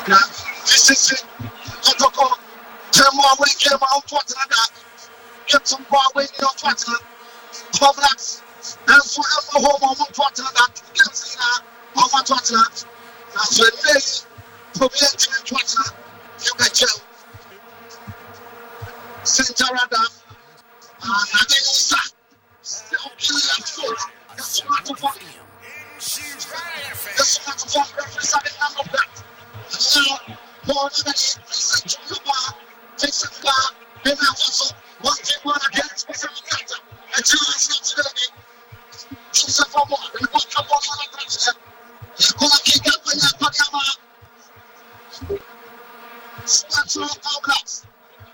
Now, this is it. Protocol. 10 more away, game out Tottenham. Get some more away in your Tottenham. Blacks. And forever home on Tottenham. That you can see now on Tottenham. That's when they prevent in Tottenham. You can tell. Center Radar. And I think it's that. Still killing that foot. That's what I'm talking about. That's what I'm talking about. That's what I'm talking about. Now, Paul Nagani, please take the bar, takes the bar, and now also 1-1 against Mr. Mikata. And Julius not today. Joseph Omar, and what come on the touch there. He's going to kick up when you're Pagama. Spencer All Blacks.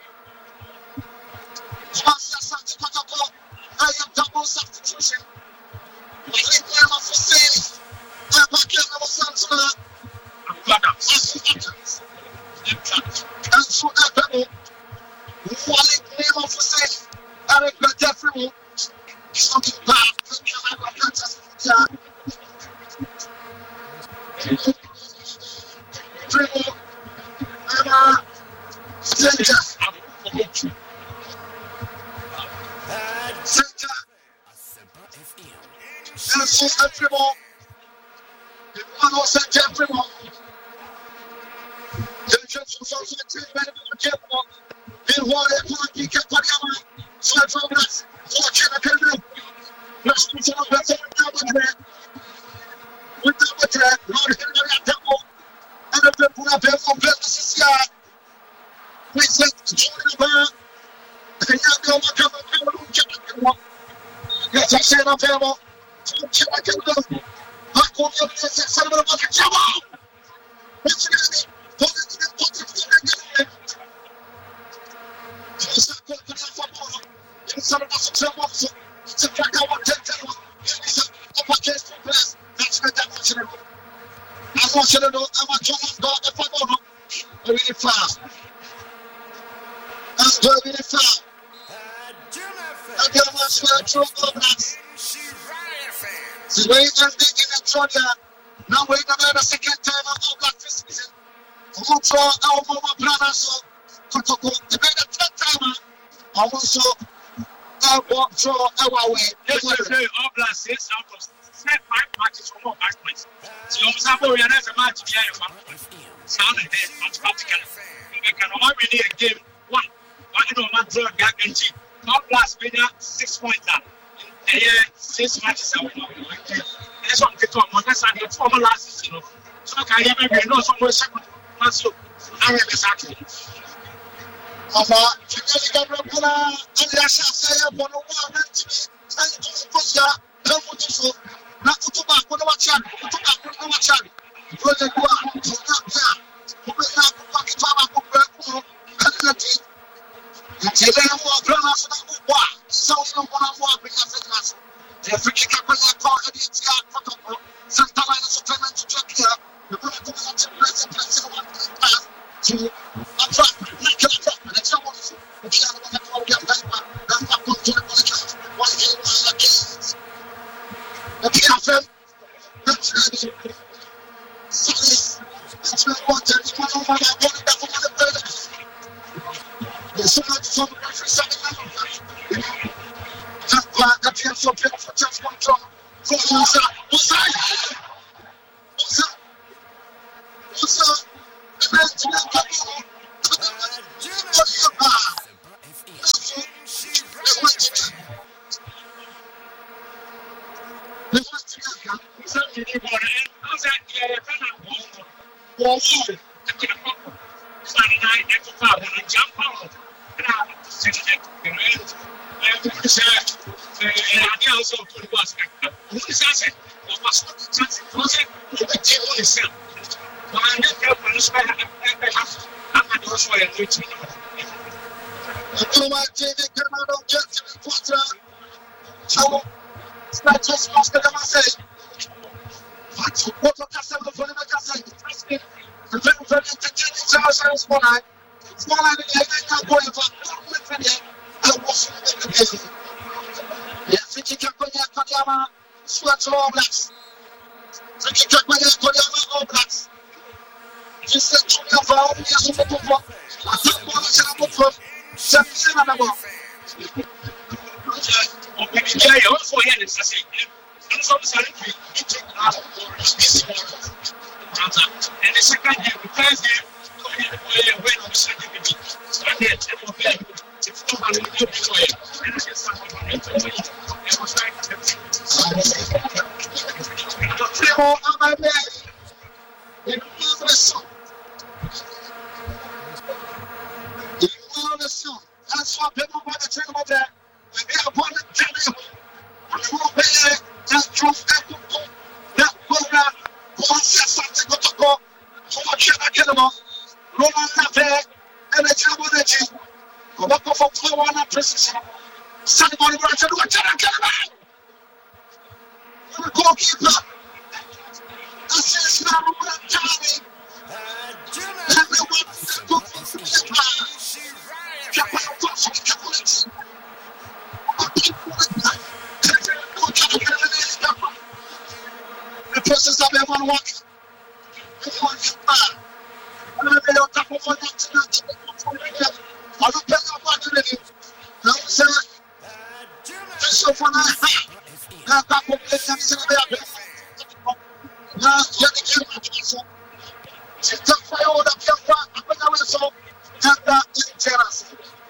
Just a substitute. I am double substitution. I think we have to say, I'm back here, I was answering. And so Apple, Wallet name of the same, Eric Jeffrey, something bad, Dribble, Emma, Center, and so everyone, the one who said Jeffrey. So the team benefit from Kempo. Meanwhile, they kept Pagama. So I drove us. So I can't let's do some of that. With the attack, Lord Henry at Temple. And if they put up here for business, we said, join the bar. And now come on. Yes, I said, I'm able. So I can go. I call you up to say, come on. What's it? Now wait about the second time of Black this season. Also, our mama brother so Protocol. The better third timer. Also, our way. Yes, all Blacks 6 out of 5 matches for more 5 points. So, you have to realize a match behind sound and then automatically. You can only win a game 1. Why you don't draw back and cheat? All Blacks win 6 points down. And yeah, 6 matches are winning. That's what I'm talking about. That's how it's former last season. So, I can't even know somewhere second. So, I have this actually. Ama Kimeli Gabriel and the Asha for no one to me. And to push ya, come to so. Not to back on the watch. Project one, so not that. Who will not back to our book and the more grammars of the war. So, no one more because of us. The African call the protocol. Santa Line is a to check here. We're going to to attract, and it's not what we are going to call them back. That's not going to the one game was against the PFM. That's what it's one of my body that was the third. There's so much from the country something. That's why the PFM for just one drum. What's that? All Blacks. Well, yes, I'm going to I don't want to say I'm going to 7 on the ball. Yeah, you also hear this. I say, I'm so sorry for you. You take out and the second game, the first game, when I'm second game, so I did. It's not a little bit for you. And I just started on it. It was like, I'm a man. In the song. That's what people want to tell about that. When they are going to tell you, that drove that program, something to go, Roman Lave, energy, come up for flow and precision. Somebody wants to do a general. The goalkeeper. This is now what I'm telling you. The process of everyone walking. Everyone is bad. And then they don't talk about that. I don't pay no money. Now, sir, this is for now. Now, I'm going to